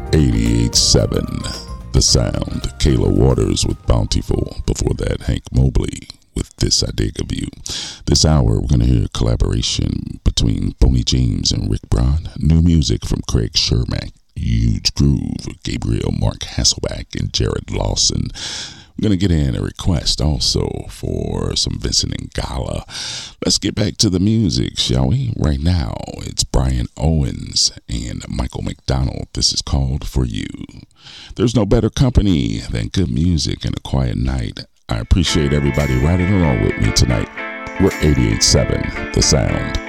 88.7 The Sound. Kayla Waters with Bountiful. Before that, Hank Mobley with This I Dig of You. This hour, we're going to hear a collaboration between Boney James and Rick Braun. New music from Craig Shermack, Huge Groove, Gabriel Mark Hasselback, and Jared Lawson. I'm going to get in a request also for some Vincent Ingala. Let's get back to the music, shall we? Right now, it's Brian Owens and Michael McDonald. This is called For You. There's no better company than good music and a quiet night. I appreciate everybody riding along with me tonight. We're 88.7 The Sound.